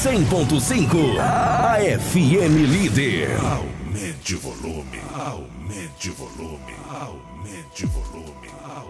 100.5, a FM líder. Aumente o volume, aumente o volume, aumente o volume.